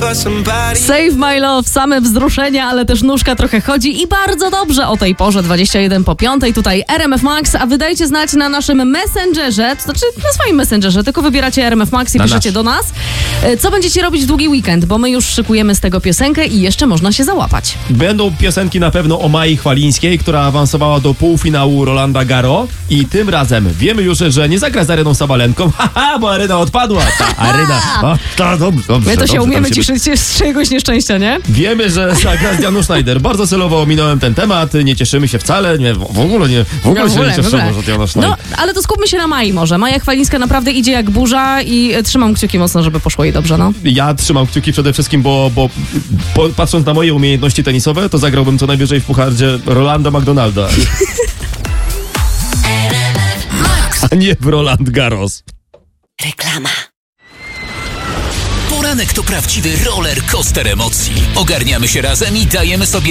Save My Love, same wzruszenia, ale też nóżka trochę chodzi i bardzo dobrze o tej porze, 21:05. Tutaj RMF Max, a wy dajcie znać na naszym Messengerze, to znaczy na swoim Messengerze, tylko wybieracie RMF Max i piszecie do nas, co będziecie robić w długi weekend, bo my już szykujemy z tego piosenkę i jeszcze można się załapać. Będą piosenki na pewno o Mai Chwalińskiej, która awansowała do półfinału Rolanda Garros i tym razem wiemy już, że nie zagra z Areną Sabalenką, bo Arena odpadła. Ta Arena. Dobrze, My to się dobrze, umiemy cieszyć z czyjegoś nieszczęścia, nie? Wiemy, że zagra z Dianą Schneider. Bardzo celowo ominąłem ten temat, nie cieszymy się wcale, nie, w ogóle się nie cieszymy, że Diana Schneider. No, ale to skupmy się na Mai może. Maja Chwalińska naprawdę idzie jak burza i trzymam kciuki mocno, żeby poszło jej dobrze, no. Ja trzymam kciuki przede wszystkim, bo patrząc na moje umiejętności tenisowe, to zagrałbym co najwyżej w pucharze Rolanda McDonalda. A nie w Roland Garros. Reklama. Poranek to prawdziwy roller coaster emocji. Ogarniamy się razem i dajemy sobie